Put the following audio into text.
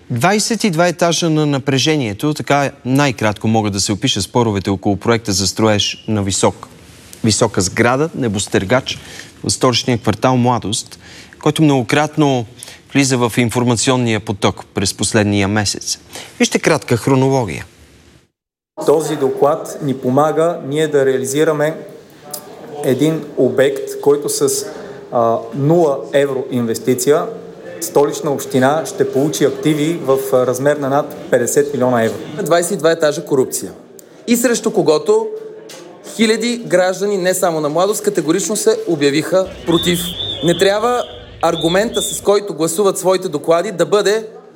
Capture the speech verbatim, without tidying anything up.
двадесет и два етажа на напрежението, така най-кратко могат да се опиша споровете около проекта за строеж на висок, висока сграда, небостъргач в столичния квартал Младост, който многократно влиза в информационния поток през последния месец. Вижте кратка хронология. Този доклад ни помага ние да реализираме един обект, който с а, нула евро инвестиция Столична община ще получи активи в размер на над петдесет милиона евро. двадесет и два етажа корупция. И срещу когото хиляди граждани, не само на Младост, категорично се обявиха против. Не трябва аргумента, с който гласуват своите доклади, да бъде